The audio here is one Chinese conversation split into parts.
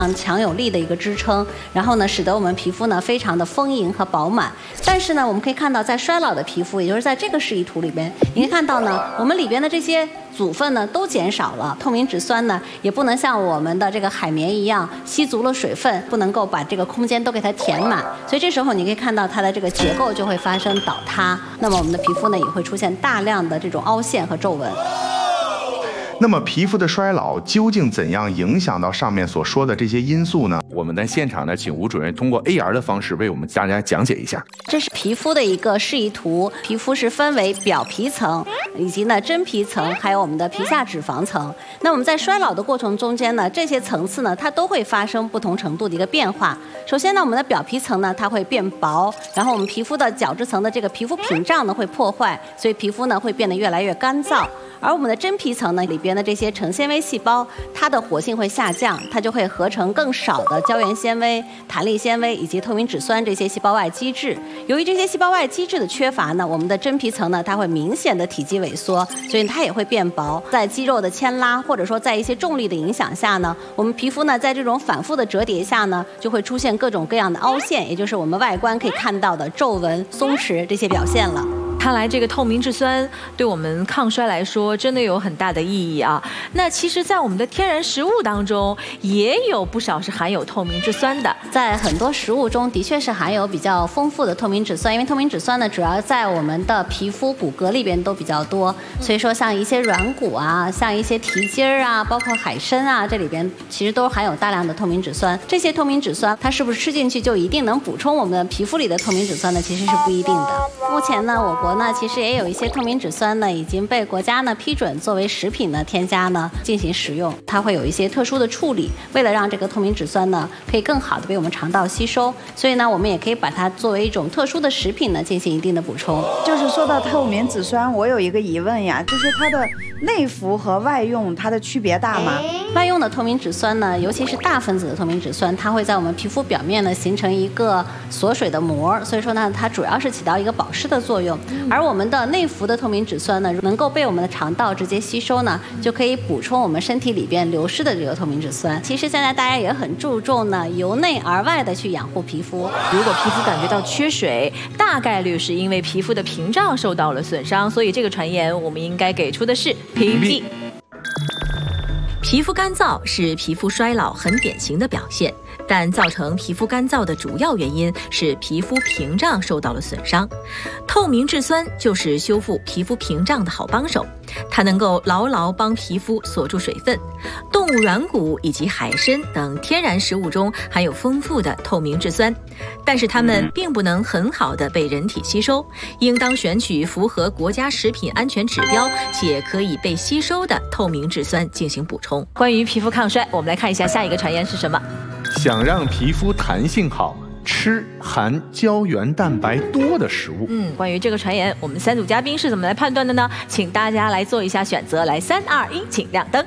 强有力的一个支撑，然后呢，使得我们皮肤呢非常的丰盈和饱满。但是呢，我们可以看到，在衰老的皮肤，也就是在这个示意图里边，你可以看到呢，我们里边的这些组分呢都减少了，透明质酸呢也不能像我们的这个海绵一样吸足了水分，不能够把这个空间都给它填满。所以这时候你可以看到它的这个结构就会发生倒塌，那么我们的皮肤呢也会出现大量的这种凹陷和皱纹。 那么皮肤的衰老究竟怎样影响到上面所说的这些因素呢？ 我们在现场呢，请吴主任通过 AR 的方式为我们大家讲解一下。 这是皮肤的一个示意图，皮肤是分为表皮层以及呢真皮层，还有我们的皮下脂肪层。那我们在衰老的过程中间呢，这些层次呢，它都会发生不同程度的一个变化。首先呢，我们的表皮层呢，它会变薄，然后我们皮肤的角质层的这个皮肤屏障呢会破坏，所以皮肤呢会变得越来越干燥。而我们的真皮层呢里边的这些成纤维细胞，它的活性会下降，它就会合成更少的胶原纤维、弹力纤维以及透明质酸这些细胞外基质。由于这些细胞外基质的缺乏呢，我们的真皮层呢它会明显的体积萎缩，所以它也会变薄。在肌肉的牵拉或者说在一些重力的影响下呢，我们皮肤呢在这种反复的折叠下呢，就会出现各种各样的凹陷，也就是我们外观可以看到的皱纹、松弛这些表现了。 看来这个透明质酸对我们抗衰来说真的有很大的意义啊。那其实，在我们的天然食物当中，也有不少是含有透明质酸的。 在很多食物中，的确是含有比较丰富的透明质酸，因为透明质酸呢，主要在我们的皮肤骨骼里边都比较多，所以说像一些软骨啊，像一些蹄筋儿啊，包括海参啊，这里边其实都含有大量的透明质酸。这些透明质酸，它是不是吃进去就一定能补充我们的皮肤里的透明质酸呢？其实是不一定的。目前呢，我国其实也有一些透明质酸呢，已经被国家呢批准作为食品呢添加呢进行使用，它会有一些特殊的处理，为了让这个透明质酸呢可以更好的被我们肠道吸收，所以呢我们也可以把它作为一种特殊的食品呢进行一定的补充。 就是说到透明质酸，我有一个疑问呀，就是它的内服和外用它的区别大吗？ 外用的透明质酸呢，尤其是大分子的透明质酸，它会在我们皮肤表面呢形成一个锁水的膜，所以说呢它主要是起到一个保湿的作用。而我们的内服的透明质酸呢，能够被我们的肠道直接吸收呢，就可以补充我们身体里边流失的这个透明质酸。其实现在大家也很注重呢由内而外的去养护皮肤。 如果皮肤感觉到缺水，大概率是因为皮肤的屏障受到了损伤，所以这个传言我们应该给出的是屏蔽。 皮肤干燥是皮肤衰老很典型的表现，但造成皮肤干燥的主要原因是皮肤屏障受到了损伤。透明质酸就是修复皮肤屏障的好帮手，它能够牢牢帮皮肤锁住水分。动物软骨以及海参等天然食物中含有丰富的透明质酸，但是它们并不能很好的被人体吸收，应当选取符合国家食品安全指标且可以被吸收的透明质酸进行补充。 关于皮肤抗衰，我们来看一下下一个传言是什么。 想让皮肤弹性好，吃含胶原蛋白多的食物。 关于这个传言，我们三组嘉宾是怎么来判断的呢？请大家来做一下选择，来3、2、1，请亮灯。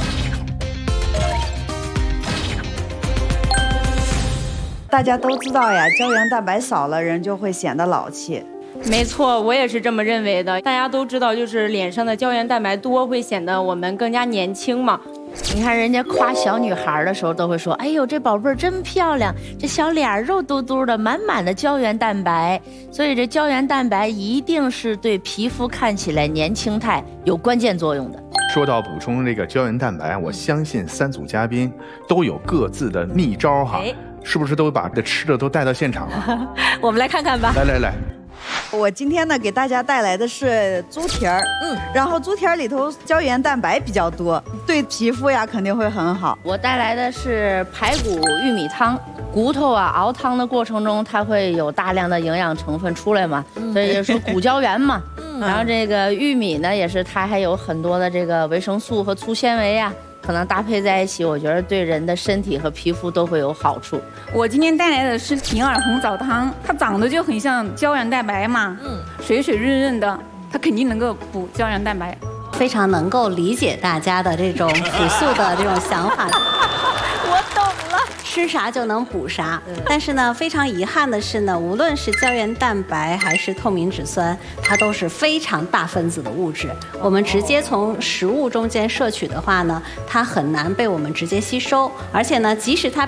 大家都知道呀，胶原蛋白少了，人就会显得老气。 没错，我也是这么认为的。大家都知道，就是脸上的胶原蛋白多，会显得我们更加年轻嘛。 你看人家夸小女孩的时候都会说，哎呦，这宝贝儿真漂亮，这小脸儿肉嘟嘟的，满满的胶原蛋白。所以这胶原蛋白一定是对皮肤看起来年轻态有关键作用的。 说到补充这个胶原蛋白，我相信三组嘉宾都有各自的秘招哈，是不是都把这吃的都带到现场了？ 我们来看看吧。 来。 我今天呢给大家带来的是猪蹄儿，然后猪蹄儿里头胶原蛋白比较多，对皮肤呀肯定会很好。 我带来的是排骨玉米汤，骨头啊熬汤的过程中，它会有大量的营养成分出来嘛，所以就说骨胶原嘛。然后这个玉米呢，也是它还有很多的这个维生素和粗纤维啊。可能搭配在一起，我觉得对人的身体和皮肤都会有好处。 我今天带来的是银耳红枣汤，它长得就很像胶原蛋白嘛，水水润润的，它肯定能够补胶原蛋白。 非常能够理解大家的这种朴素的这种想法。 我懂了。 吃啥就能补啥。但是呢，非常遗憾的是呢，无论是胶原蛋白还是透明质酸，它都是非常大分子的物质。我们直接从食物中间摄取的话呢，它很难被我们直接吸收，而且呢，即使它